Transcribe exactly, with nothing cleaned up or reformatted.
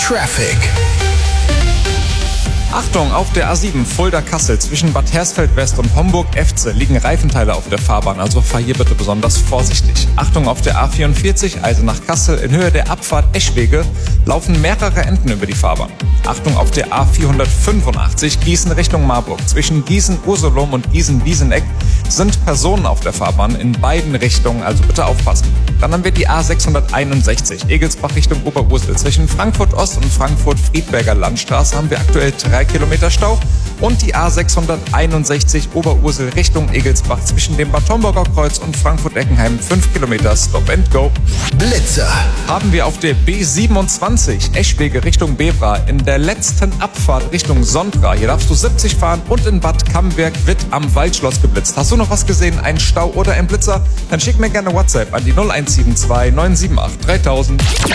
Traffic. Achtung, auf der A sieben Fulda-Kassel zwischen Bad Hersfeld-West und Homburg-Efze liegen Reifenteile auf der Fahrbahn, also fahr hier bitte besonders vorsichtig. Achtung, auf der A vierundvierzig Eisenach-Kassel in Höhe der Abfahrt Eschwege laufen mehrere Enten über die Fahrbahn. Achtung, auf der A vierhundertfünfundachtzig Gießen Richtung Marburg zwischen Gießen-Ursulum und Gießen-Wieseneck sind Personen auf der Fahrbahn in beiden Richtungen, also bitte aufpassen. Dann haben wir die A sechshunderteinundsechzig Egelsbach Richtung Oberursel. Zwischen Frankfurt Ost und Frankfurt-Friedberger Landstraße haben wir aktuell drei Kilometer Stau. Und die A sechshunderteinundsechzig Oberursel Richtung Egelsbach zwischen dem Bad Homburger Kreuz und Frankfurt-Eckenheim fünf Kilometer Stop and Go. Blitzer. Haben wir auf der B siebenundzwanzig Eschwege Richtung Bevra in der letzten Abfahrt Richtung Sondra. Hier darfst du siebzig fahren und in Bad Camberg wird am Waldschloss geblitzt. Hast du noch was gesehen? Ein Stau oder ein Blitzer? Dann schick mir gerne WhatsApp an die null eins sieben zwei neun sieben acht dreitausend.